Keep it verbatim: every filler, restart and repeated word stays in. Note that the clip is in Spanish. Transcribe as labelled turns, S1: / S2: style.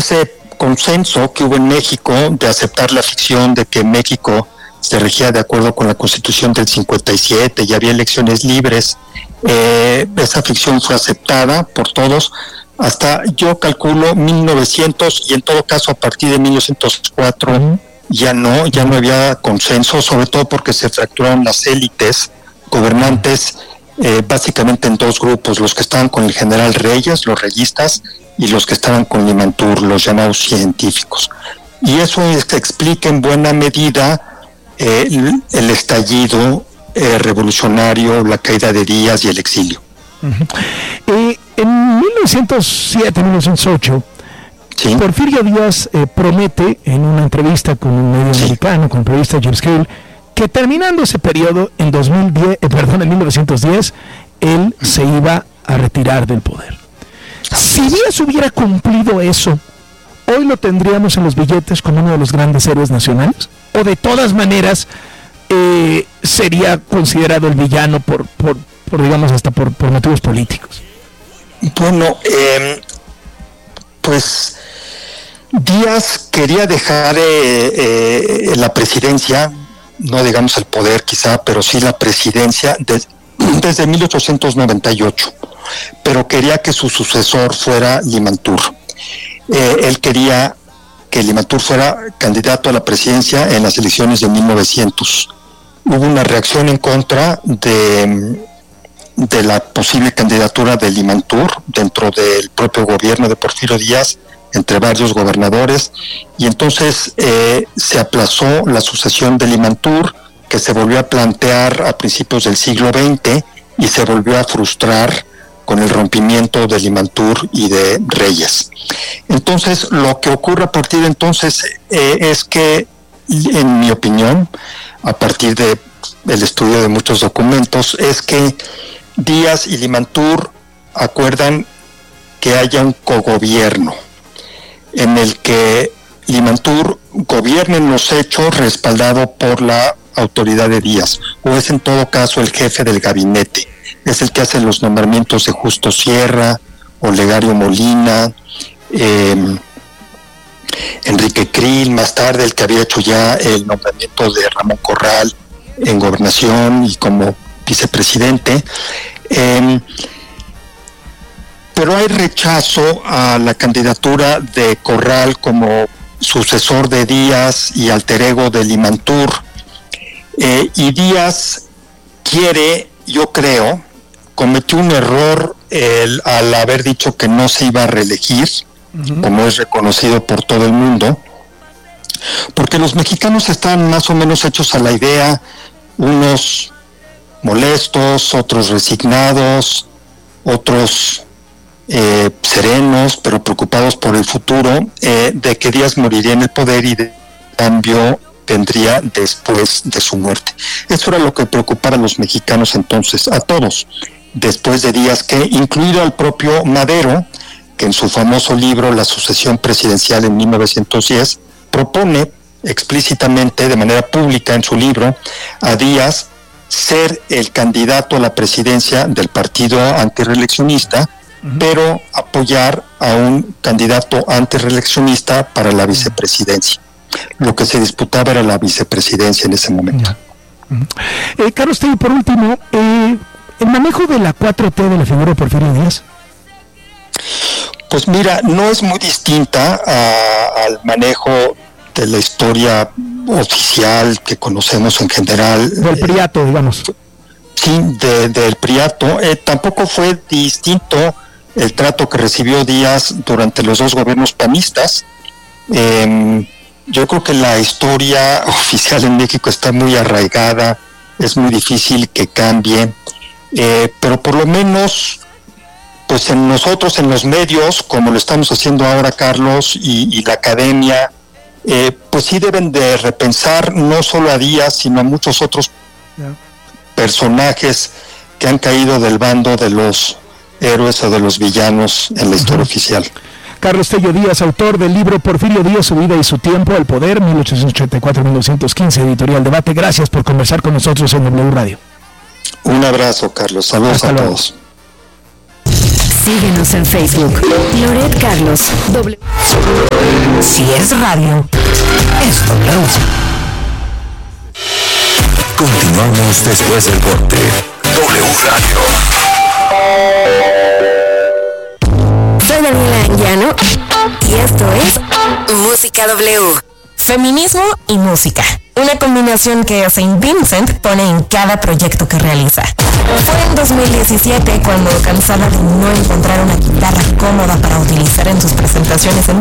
S1: ese consenso que hubo en México de aceptar la ficción de que México se regía de acuerdo con la Constitución del cincuenta y siete y había elecciones libres, eh, esa ficción fue aceptada por todos hasta, yo calculo, mil novecientos, y en todo caso a partir de mil novecientos cuatro uh-huh. ya no, ya no había consenso, sobre todo porque se fracturaron las élites gobernantes, eh, básicamente en dos grupos, los que estaban con el general Reyes, los reyistas, y los que estaban con Limantur, los llamados científicos. Y eso es que explica en buena medida eh, el, el estallido eh, revolucionario, la caída de Díaz y el exilio.
S2: Uh-huh. Eh, en mil novecientos siete, mil novecientos ocho, ¿sí? Porfirio Díaz eh, promete en una entrevista con un medio ¿sí? americano, con el periodista James Cale, que terminando ese periodo, en dos mil diez, eh, perdón, en mil novecientos diez, él se iba a retirar del poder. Si Díaz hubiera cumplido eso, ¿hoy lo tendríamos en los billetes como uno de los grandes héroes nacionales? ¿O de todas maneras eh, sería considerado el villano por, por, por digamos, hasta por, por motivos políticos?
S1: Bueno, eh, pues Díaz quería dejar eh, eh, la presidencia, no digamos el poder quizá, pero sí la presidencia de, desde mil ochocientos noventa y ocho. Pero quería que su sucesor fuera Limantur. Eh, él quería que Limantur fuera candidato a la presidencia en las elecciones de mil novecientos. Hubo una reacción en contra de, de la posible candidatura de Limantur dentro del propio gobierno de Porfirio Díaz, entre varios gobernadores, y entonces eh, se aplazó la sucesión de Limantur, que se volvió a plantear a principios del siglo veinte y se volvió a frustrar con el rompimiento de Limantur y de Reyes. Entonces, lo que ocurre a partir de entonces eh, es que, en mi opinión, a partir de el estudio de muchos documentos, es que Díaz y Limantur acuerdan que haya un cogobierno en el que Limantur gobierne en los hechos respaldado por la autoridad de Díaz, o es en todo caso el jefe del gabinete. Es el que hace los nombramientos de Justo Sierra, Olegario Molina, eh, Enrique Krill, más tarde el que había hecho ya el nombramiento de Ramón Corral en gobernación y como vicepresidente. Eh, pero hay rechazo a la candidatura de Corral como sucesor de Díaz y alter ego de Limantur. Eh, y Díaz quiere, yo creo, cometió un error el, al haber dicho que no se iba a reelegir, uh-huh. como es reconocido por todo el mundo, porque los mexicanos están más o menos hechos a la idea, unos molestos, otros resignados, otros eh, serenos, pero preocupados por el futuro, eh, de que Díaz moriría en el poder y de cambio vendría después de su muerte. Eso era lo que preocupaba a los mexicanos entonces, a todos, después de Díaz, que incluido al propio Madero, que en su famoso libro La sucesión presidencial en mil novecientos diez, propone explícitamente, de manera pública en su libro, a Díaz ser el candidato a la presidencia del partido antirreeleccionista, uh-huh. pero apoyar a un candidato antirreeleccionista para la vicepresidencia. Lo que se disputaba era la vicepresidencia en ese momento.
S2: Uh-huh. Eh, Carlos, y por último, eh, ¿el manejo de la cuatro T de la figura de Porfirio Díaz?
S1: Pues mira, no es muy distinta a, al manejo de la historia oficial que conocemos en general.
S2: Del Priato, eh, digamos.
S1: Sí, de, del Priato. Eh, tampoco fue distinto el trato que recibió Díaz durante los dos gobiernos panistas. Eh, yo creo que la historia oficial en México está muy arraigada, es muy difícil que cambie, eh, pero por lo menos, pues en nosotros, en los medios, como lo estamos haciendo ahora Carlos, y, y la academia, eh, pues sí deben de repensar no solo a Díaz, sino a muchos otros yeah. personajes que han caído del bando de los héroes o de los villanos en la historia uh-huh. oficial.
S2: Carlos Tello Díaz, autor del libro Porfirio Díaz, su vida y su tiempo al poder, mil ochocientos ochenta y cuatro a mil novecientos quince, editorial Debate. Gracias por conversar con nosotros en W Radio.
S1: Un abrazo, Carlos. Saludos Hasta a luego. todos.
S3: Síguenos en Facebook. Loret Carlos. Doble. Si es radio, es W.
S4: Continuamos después del corte. W Radio.
S3: Soy Daniela Anguiano y esto es Música W. Feminismo y música. Una combinación que Saint Vincent pone en cada proyecto que realiza. Fue en dos mil diecisiete cuando, cansada de no encontrar una guitarra cómoda para utilizar en sus presentaciones en